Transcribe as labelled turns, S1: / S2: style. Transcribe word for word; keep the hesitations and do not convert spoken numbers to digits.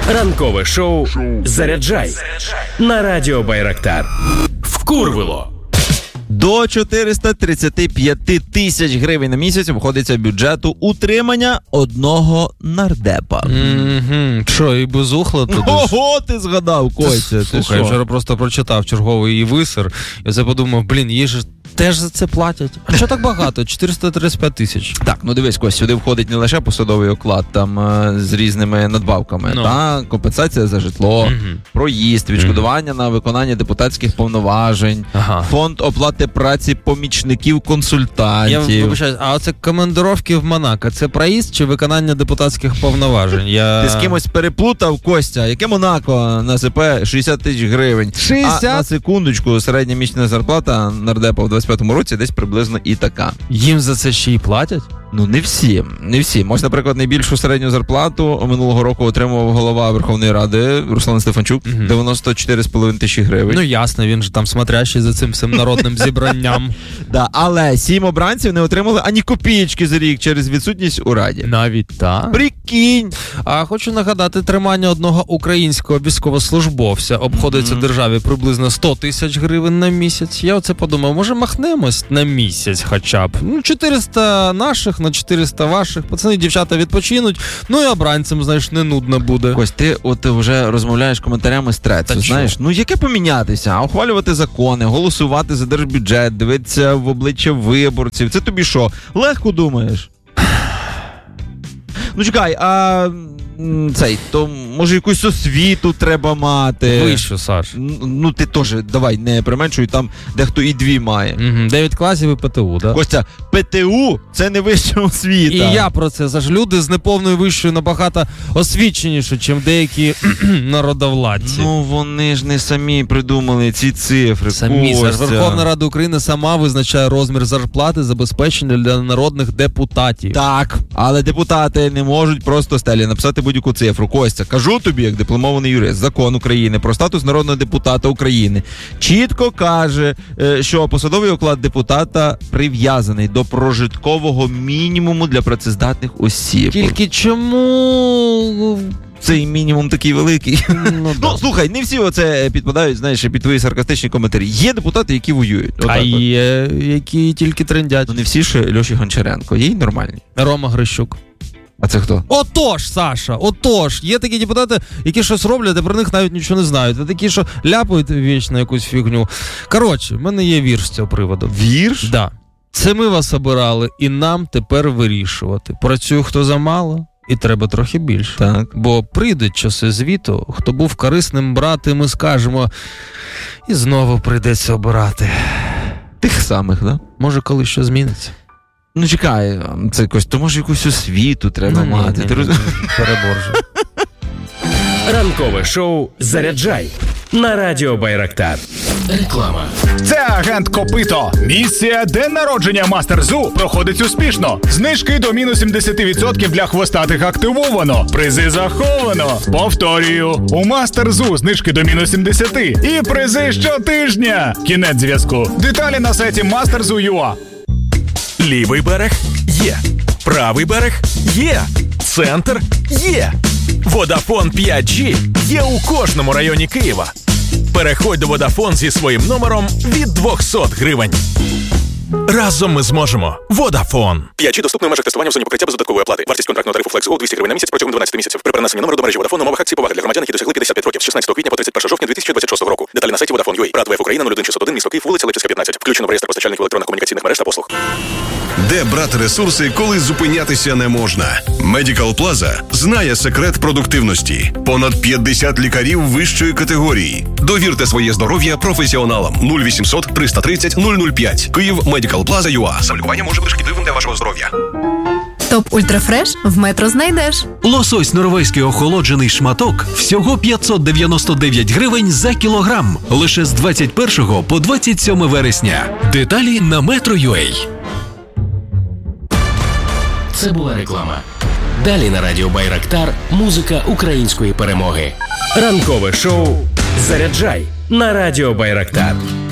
S1: Ранкове шоу «Заряджай» на радіо Байрактар. Вкурвило.
S2: До чотириста тридцять п'ять тисяч гривень на місяць обходиться бюджету утримання одного нардепа.
S3: Угу. Що, і безухла туди?
S2: Ого, ти згадав, Костя.
S3: Слухай, я вчора просто прочитав черговий її висер. Я це подумав, блін, їй же теж за це платять. А що так багато? чотириста тридцять п'ять тисяч.
S2: Так, ну дивись, Костя, сюди входить не лише посадовий оклад там е, з різними надбавками,
S3: ну.
S2: та компенсація за житло, угу. проїзд, відшкодування угу. на виконання депутатських повноважень, ага. фонд оплати праці помічників консультантів.
S3: Я вибачаюсь, а оце командировки в Монако, це проїзд чи виконання депутатських повноважень? Я...
S2: Ти з кимось переплутав, Костя? Яке Монако на ЗП шістдесят тисяч гривень?
S3: шістдесят?
S2: А на секундочку, середня місячна зарплата нардепа в двадцять п'ятому році десь приблизно і така.
S3: Їм за це ще й платять?
S2: Ну, не всі, не всі. Ось, наприклад, найбільшу середню зарплату минулого року отримував голова Верховної Ради Руслан Стефанчук, угу. дев'яносто чотири з половиною тисячі гривень.
S3: Ну, ясно, він же там смотрящий за цим всім народним зібранням.
S2: Да, але сім обранців не отримали ані копієчки за рік через відсутність у Раді.
S3: Навіть так?
S2: Прикинь!
S3: А хочу нагадати, тримання одного українського військовослужбовця обходиться mm-hmm. державі приблизно сто тисяч гривень на місяць. Я оце подумав, може махнемось на місяць хоча б. Ну, чотириста наших на чотириста ваших. Пацани, дівчата відпочинуть. Ну і обранцям, знаєш, не нудно буде.
S2: Кость, ти от вже розмовляєш коментарями з трецу, знаєш? Що? Ну, яке помінятися? А ухвалювати закони, голосувати за держбюджет, дивитися в обличчя виборців. Це тобі що, легко думаєш? Ну, чекай, а цей, то може якусь освіту треба мати.
S3: Вищу, Саш.
S2: Ну, ти теж, давай, не применшуй, там дехто і дві має.
S3: Угу. Дев'ять класів і ПТУ, да?
S2: Костя, ПТУ – це не вища освіта.
S3: І я про це, Саш, люди з неповною вищою набагато освіченіші, чим деякі народовладці.
S2: Ну, вони ж не самі придумали ці цифри,
S3: самі,
S2: Костя.
S3: Саш, Верховна Рада України сама визначає розмір зарплати, забезпечення для народних депутатів.
S2: Так, але депутати не можуть просто стелі написати будь-яку цифру. Костя, кажу тобі, як дипломований юрист, закон України про статус народного депутата України чітко каже, що посадовий оклад депутата прив'язаний до прожиткового мінімуму для працездатних осіб.
S3: Тільки чому...
S2: Цей мінімум такий великий.
S3: Ну,
S2: ну слухай, не всі оце підпадають, знаєш, під твої саркастичні коментарі. Є депутати, які воюють.
S3: А
S2: отак
S3: є, от. Які тільки трендять.
S2: Ну не всі ж Льоші Гончаренко. Є й нормальні.
S3: Рома Грищук.
S2: А це хто?
S3: Отож, Саша, отож. Є такі депутати, які щось роблять, а про них навіть нічого не знають. А такі, що ляпають вічно якусь фігню. Коротше, в мене є вірш з цього приводу.
S2: Вірш?
S3: Да. Це ми вас обирали, і нам тепер вирішувати. Працює хто замало, і треба трохи більше.
S2: Так.
S3: Бо прийдуть часи звіту, хто був корисним брати, ми скажемо, і знову прийдеться обирати.
S2: Тих самих, да?
S3: Може, коли що зміниться.
S2: Ну, чекай, це якось, то може якусь освіту треба
S3: ну,
S2: мати.
S3: Ні, ні, ні, ні. Переборжу.
S1: Ранкове шоу «Заряджай» на радіо Байрактар. Реклама.
S4: Це агент Копито. Місія «День народження Мастер Зу» проходить успішно. Знижки до мінус сімдесят відсотків для хвостатих активовано. Призи заховано. Повторюю, у Мастер Зу знижки до мінус сімдесят і призи щотижня. Кінець зв'язку. Деталі на сайті мастер зу крапка ю а.
S5: Лівий берег є. Правий берег є. Центр є. Водафон п'ять джі є у кожному районі Києва. Переходь до Водафон зі своїм номером від двісті гривень. Разом ми зможемо. Водафон.
S6: п'ять джі доступно в межах тестування в зоні покриття без додаткової оплати. Вартість контрактного тарифу FlexGo двісті гривень на місяць протягом дванадцяти місяців. При перенесенні номеру до мережі Водафон умовах акції поваги для громадян, які досягли п'ятдесят п'ять років з шістнадцятого квітня по тридцять першого жовтня дві тисячі двадцять шостого року. Деталі на сайті Vodafone крапка ю а. РАД ВФ Україна нуль один шістсот один, місто Київ, вулиця Липчицька, п'ятнадцять. Включено в реєстр постачальників електронних комунікаційних мереж та послуг.
S7: Де брати ресурси, коли зупинятися не можна? Medical Plaza знає секрет продуктивності. Понад п'ятдесят лікарів вищої категорії. Довірте своє здоров'я професіоналам. нуль вісімсот триста тридцять нуль нуль п'ять. Київ, Medical Plaza крапка ю а. Сам лікування може бути шкідливим для вашого здоров'я.
S8: Топ Ультрафреш в Метро знайдеш.
S9: Лосось норвезький охолоджений шматок всього п'ятсот дев'яносто дев'ять гривень за кілограм. Лише з двадцять першого по двадцять сьоме вересня. Деталі на метро крапка ю а.
S1: Це була реклама. Далі на радіо Байрактар музика української перемоги. Ранкове шоу «Заряджай» на радіо Байрактар.